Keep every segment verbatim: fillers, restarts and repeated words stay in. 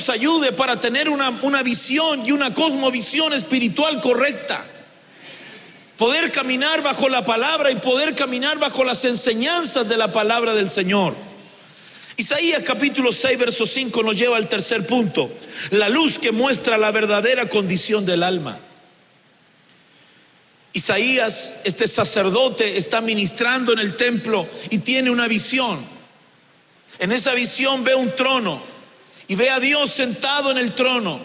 ayude para tener una, una visión y una cosmovisión espiritual correcta. Poder caminar bajo la palabra y poder caminar bajo las enseñanzas de la palabra del Señor. Isaías capítulo seis verso cinco nos lleva al tercer punto: la luz que muestra la verdadera condición del alma. Isaías, este sacerdote, está ministrando en el templo y tiene una visión. En esa visión ve un trono y ve a Dios sentado en el trono.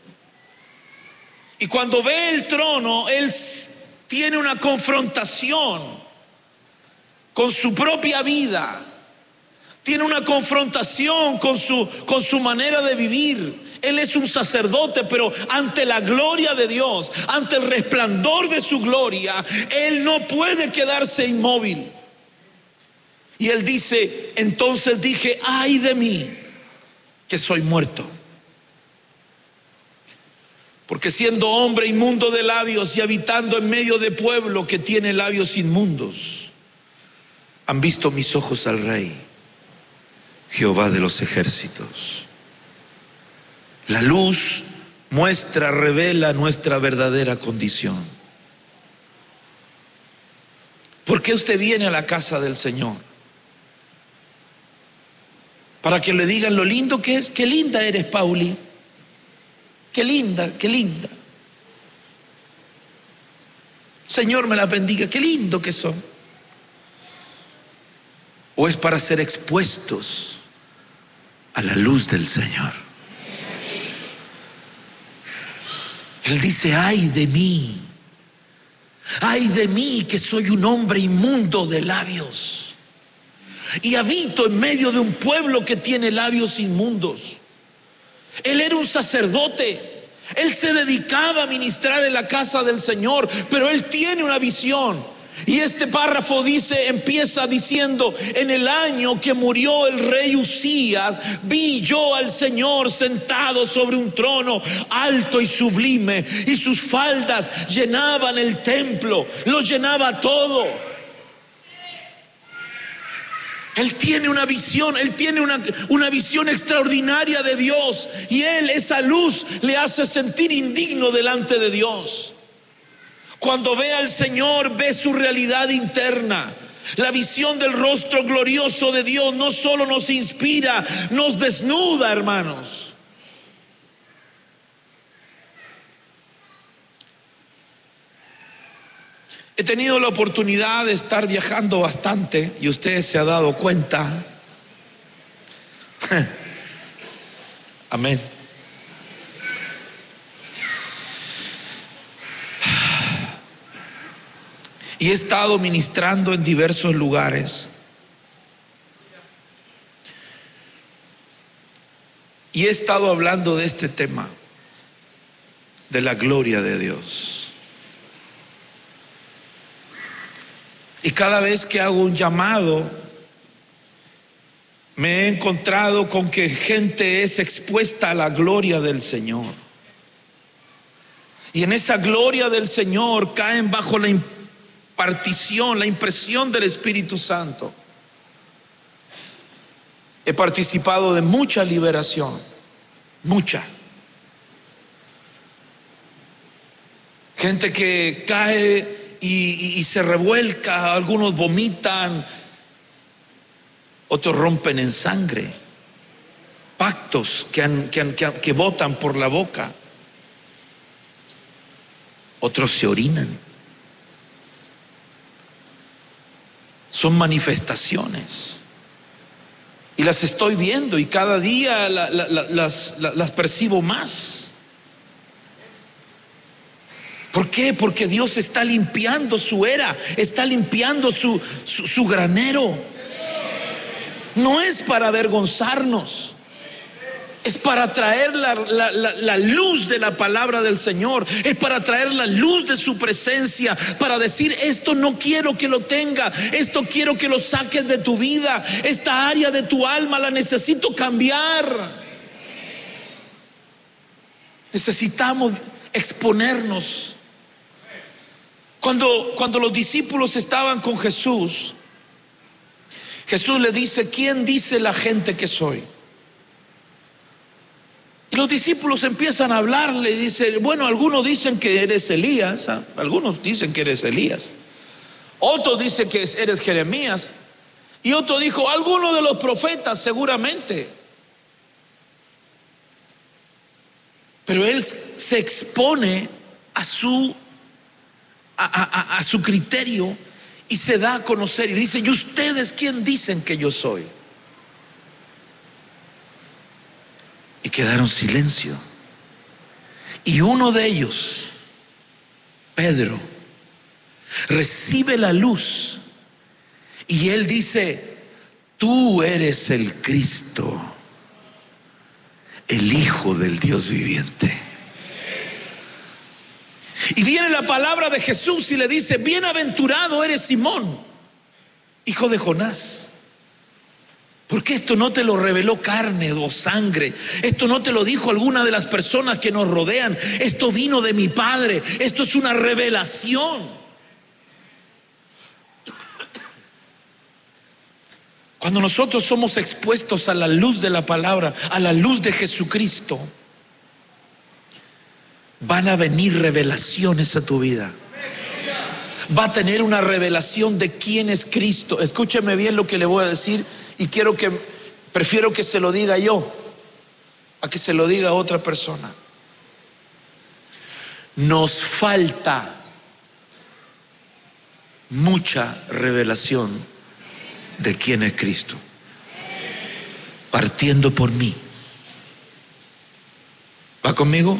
Y cuando ve el trono, él tiene una confrontación con su propia vida. Tiene una confrontación con su, con su manera de vivir. Él es un sacerdote, pero ante la gloria de Dios, ante el resplandor de su gloria, él no puede quedarse inmóvil. Y él dice: entonces dije, ay de mí, que soy muerto, porque siendo hombre inmundo de labios y habitando en medio de pueblo que tiene labios inmundos, han visto mis ojos al Rey, Jehová de los ejércitos. La luz muestra, revela nuestra verdadera condición. ¿Por qué usted viene a la casa del Señor? Para que le digan lo lindo que es. Qué linda eres, Pauli. Qué linda, qué linda. Señor me la bendiga, qué lindo que son. ¿O es para ser expuestos a la luz del Señor? Él dice: ay de mí, ay de mí, que soy un hombre inmundo de labios y habito en medio de un pueblo que tiene labios inmundos. Él era un sacerdote, él se dedicaba a ministrar en la casa del Señor, pero él tiene una visión. Y este párrafo dice, empieza diciendo: en el año que murió el rey Uzías, vi yo al Señor sentado sobre un trono alto y sublime, y sus faldas llenaban el templo, lo llenaba todo. Él tiene una visión, él tiene una, una visión extraordinaria de Dios, y él, esa luz le hace sentir indigno delante de Dios. Cuando ve al Señor, ve su realidad interna. La visión del rostro glorioso de Dios no solo nos inspira, nos desnuda, hermanos. He tenido la oportunidad de estar viajando bastante, y usted se ha dado cuenta. Amén. Y he estado ministrando en diversos lugares. Y he estado hablando de este tema, de la gloria de Dios. Y cada vez que hago un llamado, me he encontrado con que gente es expuesta a la gloria del Señor. Y en esa gloria del Señor caen bajo la impartición, la impresión del Espíritu Santo. He participado de mucha liberación, mucha. Gente que cae y, y, y se revuelca, algunos vomitan, otros rompen en sangre, pactos que, han, que, han, que, han, que botan por la boca, otros se orinan. Son manifestaciones y las estoy viendo, y cada día la, la, la, las, la, las percibo más. ¿Por qué? Porque Dios está limpiando su era, está limpiando su, su, su granero. No es para avergonzarnos, es para traer la, la, la, la luz de la palabra del Señor, es para traer la luz de su presencia, para decir: esto no quiero que lo tenga, esto quiero que lo saques de tu vida, esta área de tu alma la necesito cambiar. Necesitamos exponernos. Cuando, cuando los discípulos estaban con Jesús, Jesús le dice: ¿quién dice la gente que soy? Y los discípulos empiezan a hablarle y dicen, bueno, algunos dicen que eres Elías, ¿ah? Algunos dicen que eres Elías, otros dicen que eres Jeremías, y otro dijo, alguno de los profetas seguramente. Pero él se expone a su, a, a, a su criterio y se da a conocer y dice, ¿y ustedes quién dicen que yo soy? Y quedaron silencio. Y uno de ellos, Pedro, recibe la luz y él dice, tú eres el Cristo, el Hijo del Dios viviente. Y viene la palabra de Jesús y le dice, bienaventurado eres Simón, hijo de Jonás, porque esto no te lo reveló carne o sangre, esto no te lo dijo alguna de las personas que nos rodean, esto vino de mi Padre, esto es una revelación. Cuando nosotros somos expuestos a la luz de la palabra, a la luz de Jesucristo, van a venir revelaciones a tu vida. Va a tener una revelación de quién es Cristo. Escúcheme bien lo que le voy a decir y quiero que, prefiero que se lo diga yo a que se lo diga a otra persona. Nos falta mucha revelación de quién es Cristo, partiendo por mí. ¿Va conmigo?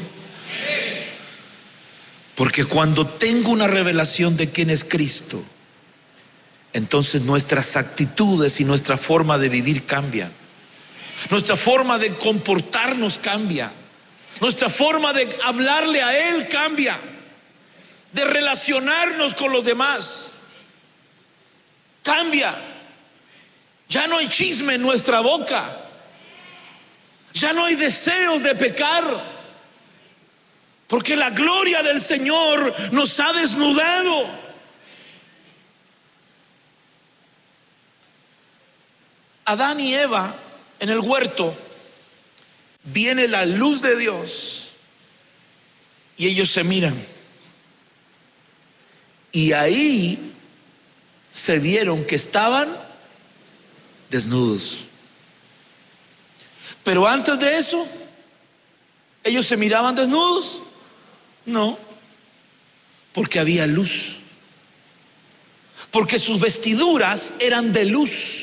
Porque cuando tengo una revelación de quién es Cristo, entonces nuestras actitudes y nuestra forma de vivir cambian. Nuestra forma de comportarnos cambia. Nuestra forma de hablarle a Él cambia. De relacionarnos con los demás cambia. Ya no hay chisme en nuestra boca. Ya no hay deseos de pecar. Porque la gloria del Señor nos ha desnudado. Adán y Eva en el huerto, viene la luz de Dios y ellos se miran. Y ahí se vieron que estaban desnudos. Pero antes de eso, ¿ellos se miraban desnudos? No, porque había luz, porque sus vestiduras eran de luz.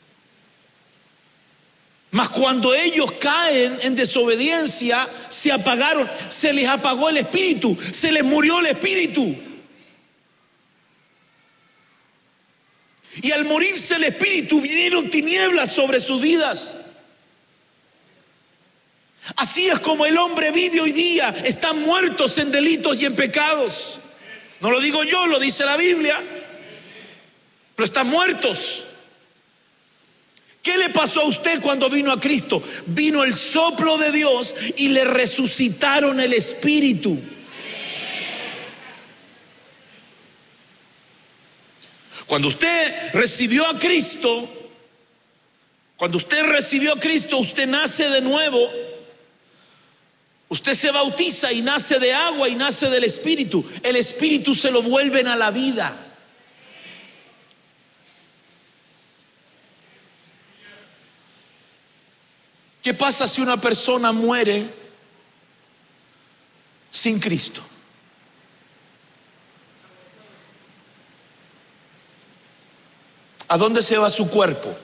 Mas cuando ellos caen en desobediencia, se apagaron, se les apagó el espíritu, se les murió el espíritu. Y al morirse el espíritu, vinieron tinieblas sobre sus vidas. Así es como el hombre vive hoy día. Están muertos en delitos y en pecados. No lo digo yo, lo dice la Biblia. Pero están muertos. ¿Qué le pasó a usted cuando vino a Cristo? Vino el soplo de Dios y le resucitaron el espíritu. Cuando usted recibió a Cristo, cuando usted recibió a Cristo, usted nace de nuevo. Usted se bautiza y nace de agua y nace del espíritu. El espíritu se lo vuelven a la vida. ¿Qué pasa si una persona muere sin Cristo? ¿A dónde se va su cuerpo?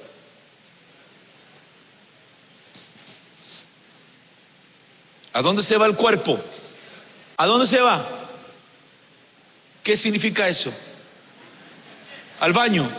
¿A dónde se va el cuerpo? ¿A dónde se va? ¿Qué significa eso? Al baño.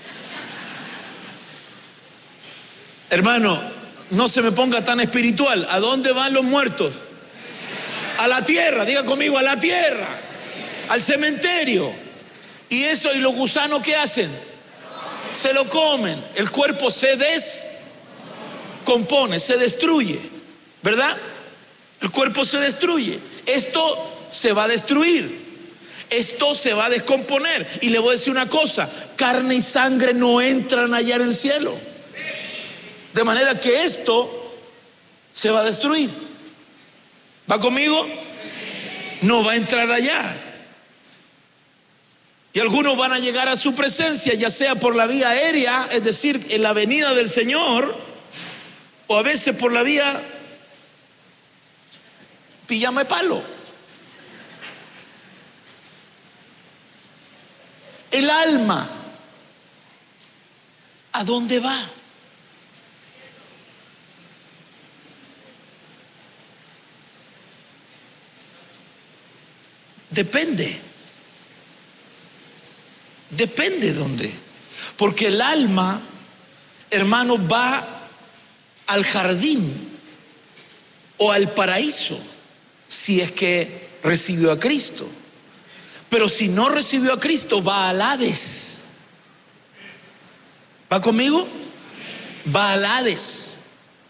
Hermano, no se me ponga tan espiritual. ¿A dónde van los muertos? A la tierra, diga conmigo, a la tierra, al cementerio. Y eso, ¿y los gusanos qué hacen? Se lo comen. El cuerpo se descompone, se destruye, ¿verdad? El cuerpo se destruye. Esto se va a destruir. Esto se va a descomponer. Y le voy a decir una cosa: carne y sangre no entran allá en el cielo. De manera que esto se va a destruir. ¿Va conmigo? No va a entrar allá. Y algunos van a llegar a su presencia, ya sea por la vía aérea, es decir, en la venida del Señor, o a veces por la vía pijama de palo. El alma, ¿a dónde va? Depende. Depende dónde. Porque el alma, hermano, va al jardín o al paraíso si es que recibió a Cristo. Pero si no recibió a Cristo, va al Hades. ¿Va conmigo? Va al Hades.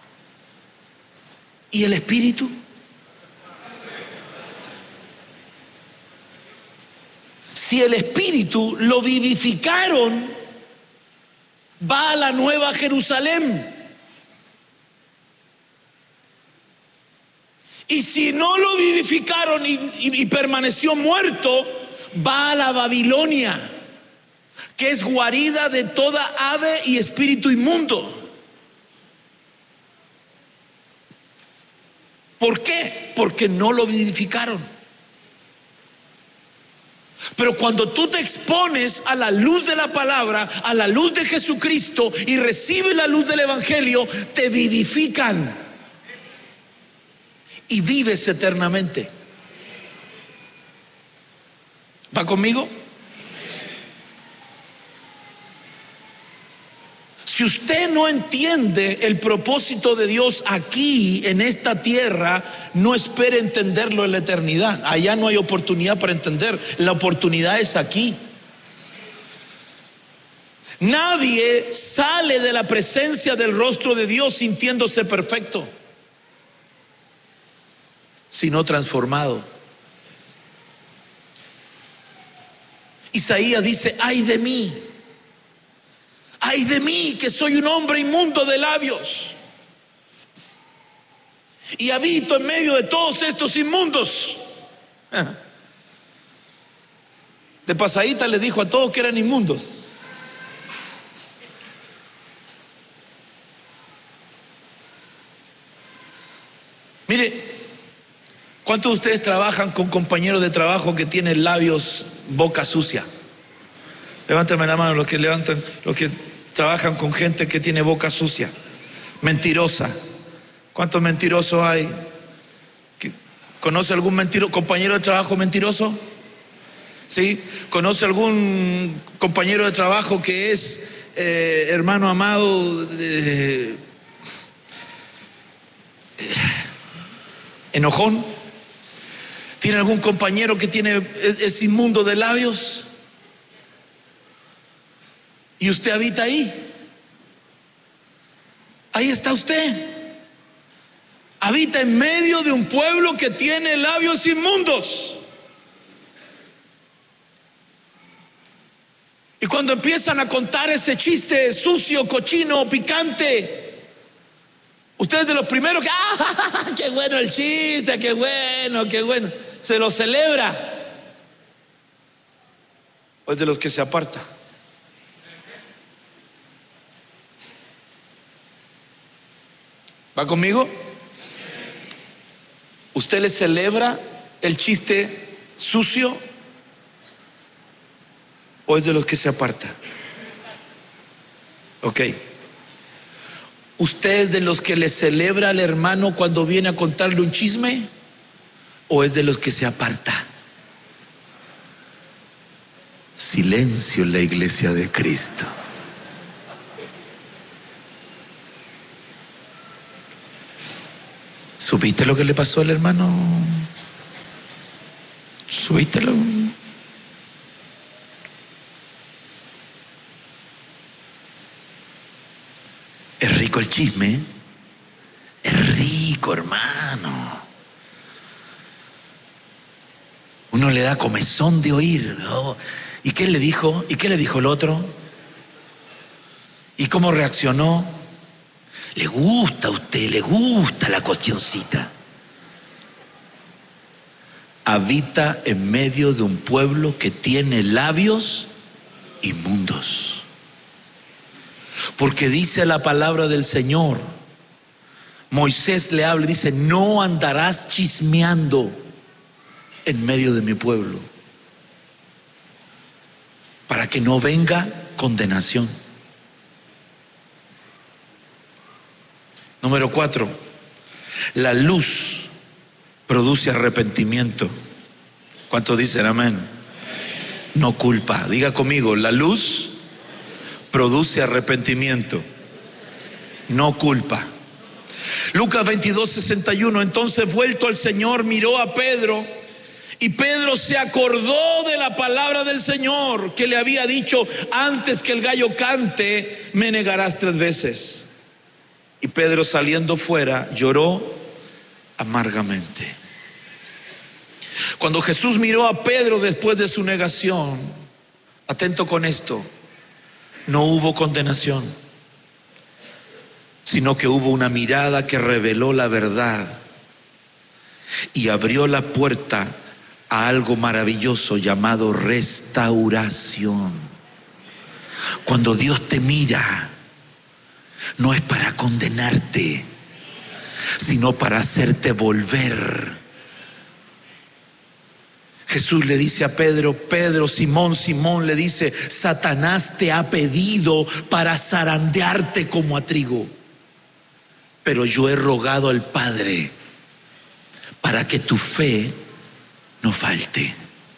¿Y el espíritu? Si el espíritu lo vivificaron, va a la nueva Jerusalén. Y si no lo vivificaron y, y, y permaneció muerto, va a la Babilonia, que es guarida de toda ave y espíritu inmundo. ¿Por qué? Porque no lo vivificaron. Pero cuando tú te expones a la luz de la palabra, a la luz de Jesucristo, y recibes la luz del Evangelio, te vivifican y vives eternamente. ¿Va conmigo? Si usted no entiende el propósito de Dios aquí en esta tierra, no espere entenderlo en la eternidad. Allá no hay oportunidad para entender. La oportunidad es aquí. Nadie sale de la presencia del rostro de Dios sintiéndose perfecto, sino transformado. Isaías dice: ay de mí, ay de mí, que soy un hombre inmundo de labios y habito en medio de todos estos inmundos. De pasadita les dijo a todos que eran inmundos. Mire, ¿cuántos de ustedes trabajan con compañeros de trabajo que tienen labios, boca sucia? Levántame la mano los que levantan, los que trabajan con gente que tiene boca sucia, mentirosa. ¿Cuántos mentirosos hay? ¿Conoce algún mentiro, compañero de trabajo mentiroso? ¿Sí? ¿Conoce algún compañero de trabajo que es eh, hermano amado eh, eh, enojón? ¿Tiene algún compañero que tiene es, es inmundo de labios? Y usted habita ahí. Ahí está usted. Habita en medio de un pueblo que tiene labios inmundos. Y cuando empiezan a contar ese chiste sucio, cochino, picante, ustedes de los primeros que, ¡ah, qué bueno el chiste, qué bueno, qué bueno! Se lo celebra. ¿O es de los que se aparta? ¿Va conmigo? ¿Usted le celebra el chiste sucio o es de los que se aparta? Ok. ¿Usted es de los que le celebra al hermano cuando viene a contarle un chisme o es de los que se aparta? Silencio en la iglesia de Cristo. ¿Supiste lo que le pasó al hermano? ¿Supístelo? Es rico el chisme. Es rico, hermano. Uno le da comezón de oír, ¿no? ¿Y qué le dijo? ¿Y qué le dijo el otro? ¿Y cómo reaccionó? Le gusta a usted, le gusta la cuestioncita. habita en medio de un pueblo que tiene labios inmundos. Porque dice la palabra del Señor, Moisés le habla y dice: no andarás chismeando en medio de mi pueblo, para que no venga condenación. Número cuatro, la luz produce arrepentimiento. ¿Cuántos dicen amén? No culpa. Diga conmigo, la luz produce arrepentimiento, no culpa. Lucas veintidós, sesenta y uno. Entonces, vuelto al Señor, miró a Pedro, y Pedro se acordó de la palabra del Señor que le había dicho: antes que el gallo cante, me negarás tres veces. Y Pedro, saliendo fuera, lloró amargamente. Cuando Jesús miró a Pedro después de su negación, atento con esto, no hubo condenación, sino que hubo una mirada que reveló la verdad y abrió la puerta a algo maravilloso llamado restauración. Cuando Dios te mira, no es para condenarte, sino para hacerte volver. Jesús le dice a Pedro: Pedro, Simón, Simón, le dice: Satanás te ha pedido para zarandearte como a trigo, pero yo he rogado al Padre para que tu fe no falte.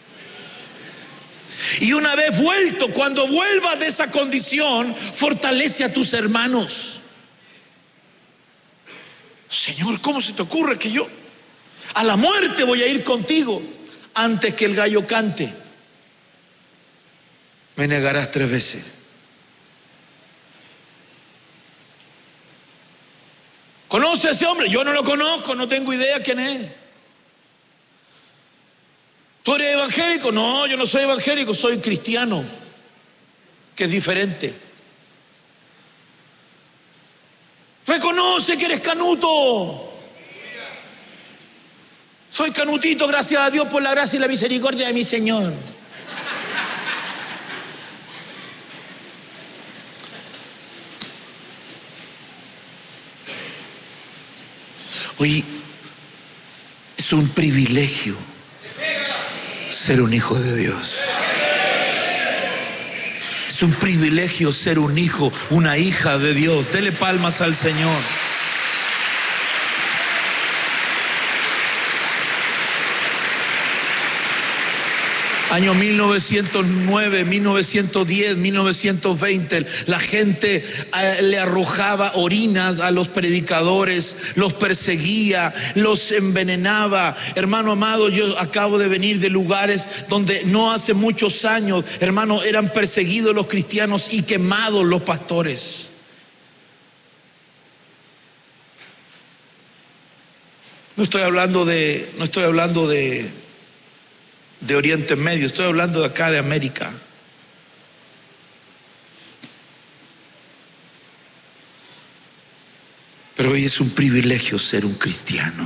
Y una vez vuelto, cuando vuelvas de esa condición, fortalece a tus hermanos. Señor, ¿cómo se te ocurre que yo a la muerte voy a ir contigo? Antes que el gallo cante, me negarás tres veces. ¿Conoce a ese hombre? Yo no lo conozco, no tengo idea quién es. ¿Tú eres evangélico? No, yo no soy evangélico, soy cristiano, que es diferente. Reconoce que eres canuto. Soy canutito, gracias a Dios por la gracia y la misericordia de mi Señor. Oye, es un privilegio ser un hijo de Dios. Es un privilegio ser un hijo, una hija de Dios. Dele palmas al Señor. Año mil novecientos nueve, mil novecientos diez, mil novecientos veinte, la gente eh, le arrojaba orinas a los predicadores, los perseguía, los envenenaba. Hermano amado, yo acabo de venir de lugares donde no hace muchos años, hermano, eran perseguidos los cristianos y quemados los pastores. No estoy hablando de, no estoy hablando de de Oriente Medio, estoy hablando de acá de América. Pero hoy es un privilegio ser un cristiano.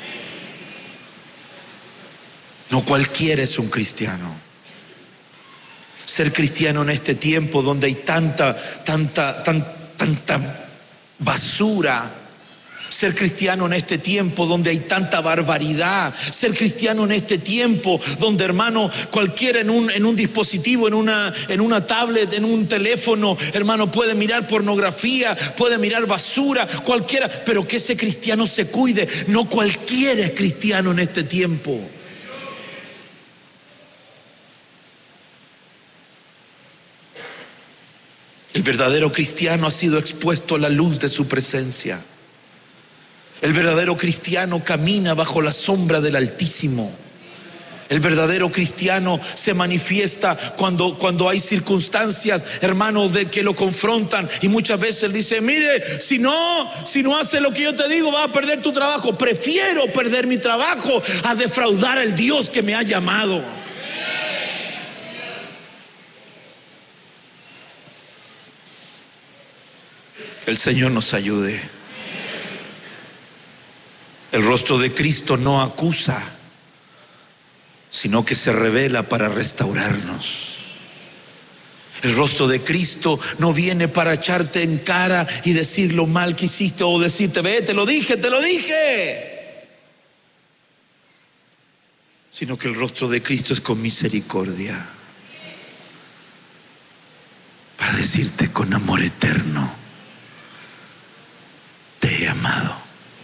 No cualquiera es un cristiano. Ser cristiano en este tiempo donde hay tanta, tanta, tan, tanta basura. Ser cristiano en este tiempo donde hay tanta barbaridad. Ser cristiano en este tiempo donde, hermano, cualquiera en un, en un dispositivo, en una, en una tablet, en un teléfono, hermano, puede mirar pornografía, puede mirar basura, cualquiera. Pero que ese cristiano se cuide. No cualquiera es cristiano en este tiempo. El verdadero cristiano ha sido expuesto a la luz de su presencia. El verdadero cristiano camina bajo la sombra del Altísimo. El verdadero cristiano se manifiesta cuando, cuando hay circunstancias, hermano, de que lo confrontan, y muchas veces él dice: mire, si no, si no hace lo que yo te digo, vas a perder tu trabajo. Prefiero perder mi trabajo a defraudar al Dios que me ha llamado. El Señor nos ayude. El rostro de Cristo no acusa, sino que se revela para restaurarnos. El rostro de Cristo no viene para echarte en cara y decir lo mal que hiciste o decirte, ve, te lo dije, te lo dije. Sino que el rostro de Cristo es con misericordia, para decirte con amor eterno, te he amado.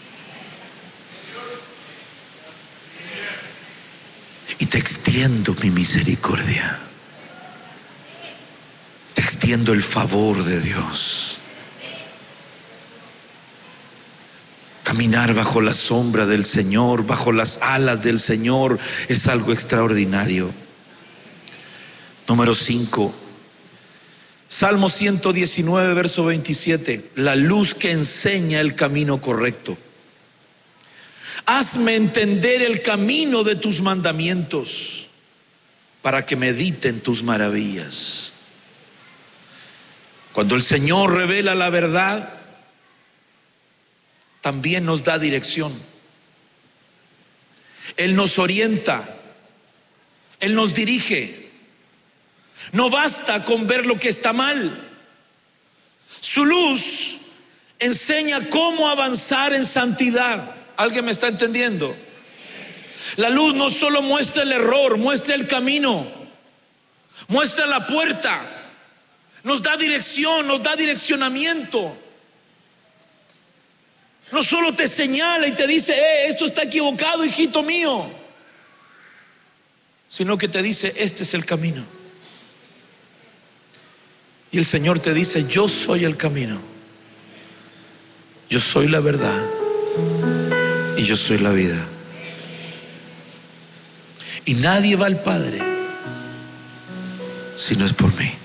Y te extiendo mi misericordia. Te extiendo el favor de Dios. Caminar bajo la sombra del Señor, bajo las alas del Señor, es algo extraordinario. Número cinco. Salmo ciento diecinueve, verso veintisiete. La luz que enseña el camino correcto. Hazme entender el camino de tus mandamientos, para que medite en tus maravillas. Cuando el Señor revela la verdad, también nos da dirección. Él nos orienta, Él nos dirige. No basta con ver lo que está mal. Su luz enseña cómo avanzar en santidad. ¿Alguien me está entendiendo? La luz no solo muestra el error, muestra el camino, muestra la puerta, nos da dirección, nos da direccionamiento. No solo te señala y te dice, eh, esto está equivocado, hijito mío, sino que te dice, este es el camino. Y el Señor te dice, yo soy el camino, yo soy la verdad y yo soy la vida. Y nadie va al Padre si no es por mí.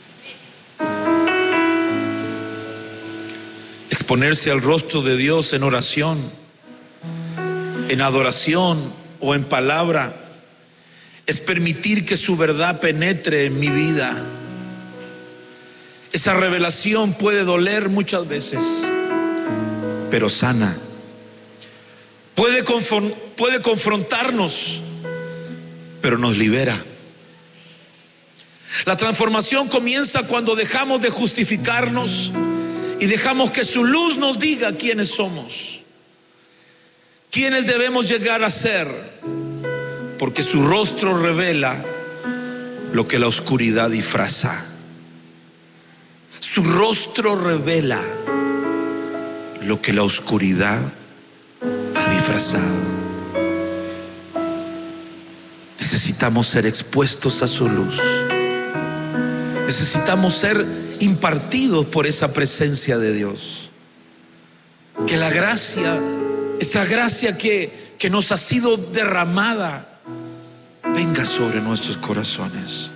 Exponerse al rostro de Dios en oración, en adoración o en palabra, es permitir que su verdad penetre en mi vida. Esa revelación puede doler muchas veces, pero sana. Puede, confron- puede confrontarnos, pero nos libera. La transformación comienza cuando dejamos de justificarnos y dejamos que su luz nos diga quiénes somos, quiénes debemos llegar a ser, porque su rostro revela lo que la oscuridad disfraza. Su rostro revela lo que la oscuridad ha disfrazado. Necesitamos ser expuestos a su luz. Necesitamos ser impartidos por esa presencia de Dios. Que la gracia, esa gracia que, que nos ha sido derramada, venga sobre nuestros corazones.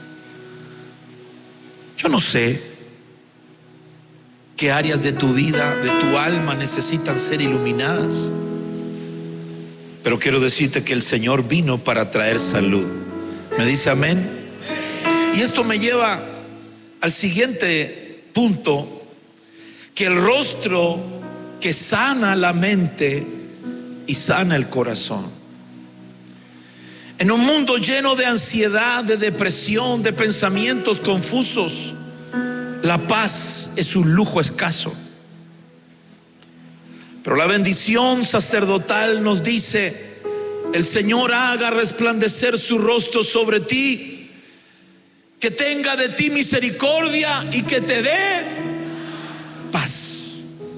Yo no sé qué áreas de tu vida, de tu alma necesitan ser iluminadas, pero quiero decirte que el Señor vino para traer salud. ¿Me dice amén? Y esto me lleva al siguiente punto, que el rostro que sana la mente y sana el corazón. En un mundo lleno de ansiedad, de depresión, de pensamientos confusos, la paz es un lujo escaso. Pero la bendición sacerdotal nos dice: el Señor haga resplandecer su rostro sobre ti, que tenga de ti misericordia y que te dé paz.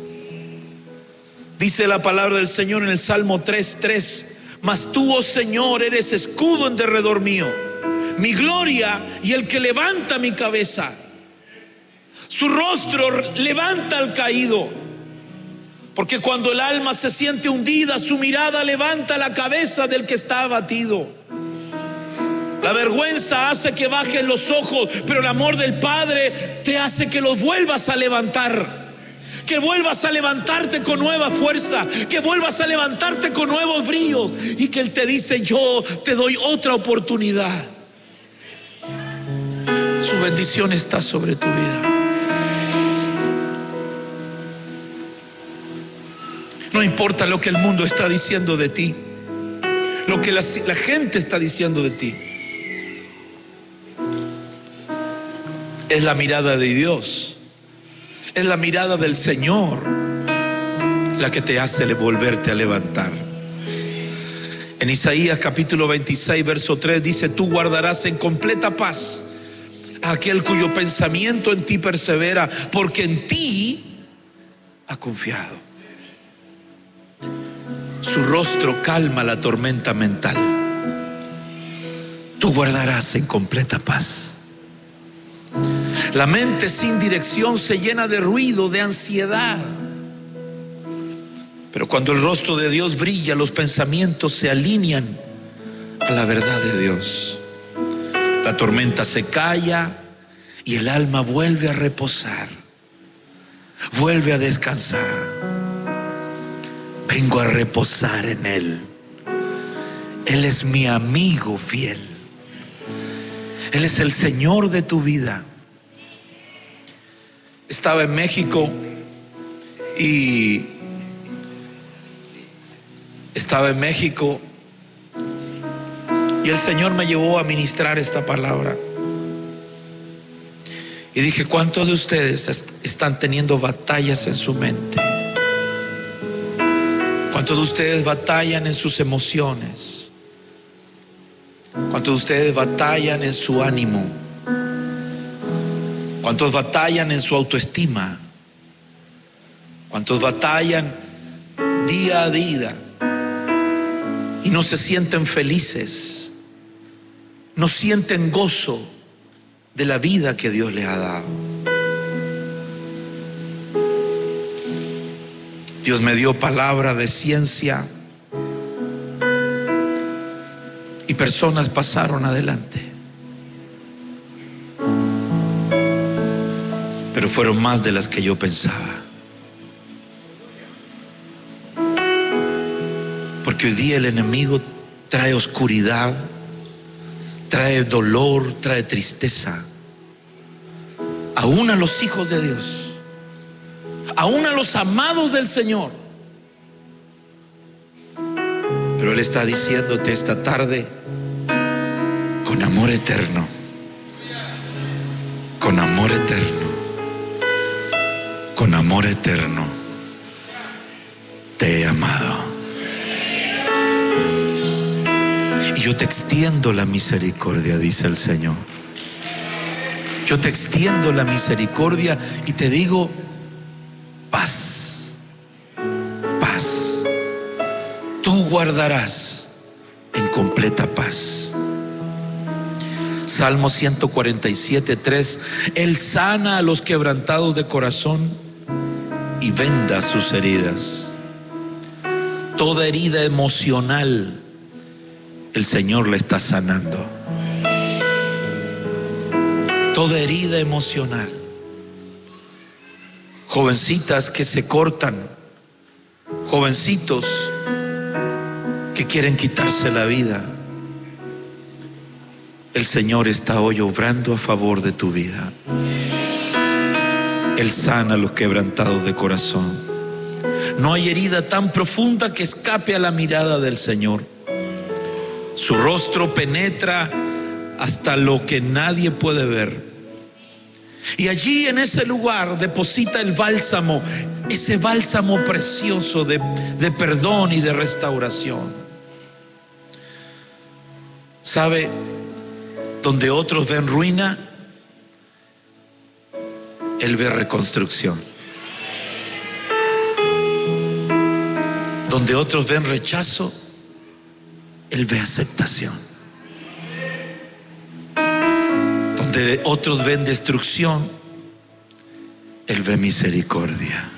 Dice la palabra del Señor en el Salmo tres, tres: mas tú, oh Señor, eres escudo en derredor mío, mi gloria y el que levanta mi cabeza. Su rostro levanta al caído, porque cuando el alma se siente hundida, su mirada levanta la cabeza del que está abatido. La vergüenza hace que bajen los ojos, pero el amor del Padre te hace que los vuelvas a levantar, que vuelvas a levantarte con nueva fuerza, que vuelvas a levantarte con nuevos brillos, y que Él te dice: yo te doy otra oportunidad. Su bendición está sobre tu vida. No importa lo que el mundo está diciendo de ti, lo que la, la gente está diciendo de ti. Es la mirada de Dios, es la mirada del Señor la que te hace volverte a levantar. En Isaías capítulo veintiséis verso tres dice: tú guardarás en completa paz a aquel cuyo pensamiento en ti persevera, porque en ti ha confiado. Su rostro calma la tormenta mental. Tú guardarás en completa paz. La mente sin dirección se llena de ruido, de ansiedad. Pero cuando el rostro de Dios brilla, los pensamientos se alinean a la verdad de Dios. La tormenta se calla y el alma vuelve a reposar, vuelve a descansar. Vengo a reposar en Él. Él es mi amigo fiel. Él es el Señor de tu vida. Estaba en México y estaba en México y el Señor me llevó a ministrar esta palabra. Y dije: ¿cuántos de ustedes están teniendo batallas en su mente? ¿Cuántos de ustedes batallan en sus emociones? ¿Cuántos de ustedes batallan en su ánimo? ¿Cuántos batallan en su autoestima? ¿Cuántos batallan día a día y no se sienten felices? No sienten gozo de la vida que Dios les ha dado. Dios me dio palabra de ciencia y personas pasaron adelante, pero fueron más de las que yo pensaba. Porque hoy día el enemigo trae oscuridad, trae dolor, trae tristeza, aún a los hijos de Dios, aún a los amados del Señor. Pero Él está diciéndote esta tarde, con amor eterno, con amor eterno, con amor eterno, te he amado. Y yo te extiendo la misericordia, dice el Señor. Yo te extiendo la misericordia y te digo: paz, paz. Tú guardarás en completa paz. Salmo ciento cuarenta y siete, tres. Él sana a los quebrantados de corazón y venda sus heridas. Toda herida emocional, el Señor la está sanando. Toda herida emocional. Jovencitas que se cortan, jovencitos que quieren quitarse la vida, el Señor está hoy obrando a favor de tu vida. Él sana a los quebrantados de corazón. No hay herida tan profunda que escape a la mirada del Señor. Su rostro penetra hasta lo que nadie puede ver. Y allí en ese lugar deposita el bálsamo, ese bálsamo precioso de, de perdón y de restauración. ¿Sabe? Donde otros ven ruina, Él ve reconstrucción. Donde otros ven rechazo, Él ve aceptación. Donde otros ven destrucción, Él ve misericordia.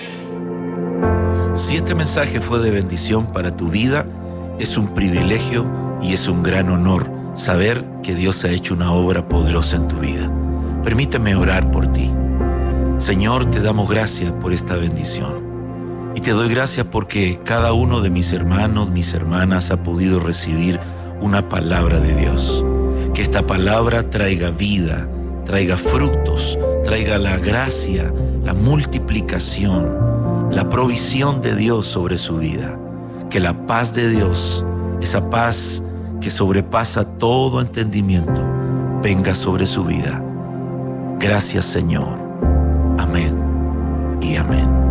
Si este mensaje fue de bendición para tu vida, es un privilegio y es un gran honor saber que Dios ha hecho una obra poderosa en tu vida. Permíteme orar por ti. Señor, te damos gracias por esta bendición. Y te doy gracias porque cada uno de mis hermanos, mis hermanas ha podido recibir una palabra de Dios. Que esta palabra traiga vida, traiga frutos, traiga la gracia, la multiplicación, la provisión de Dios sobre su vida. Que la paz de Dios esa paz que sobrepasa todo entendimiento, venga sobre su vida. Gracias, Señor. Amén y amén.